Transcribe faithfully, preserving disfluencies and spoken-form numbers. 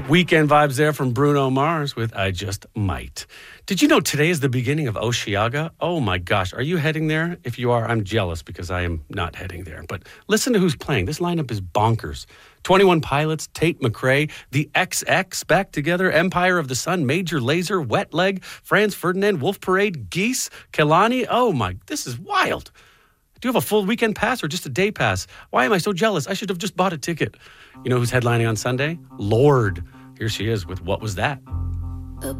Weekend vibes there from Bruno Mars with I Just Might. Did you know today is the beginning of Osheaga? Oh my gosh, are you heading there? If you are, I'm jealous because I am not heading there. But listen to who's playing. This lineup is bonkers. twenty-one Pilots, Tate McRae, the X X back together, Empire of the Sun, Major Lazer, Wet Leg, Franz Ferdinand, Wolf Parade, Geese, Kehlani. Oh my, this is wild. Do you have a full weekend pass or just a day pass? Why am I so jealous? I should have just bought a ticket. You know who's headlining on Sunday? Lorde. Here she is with What Was That?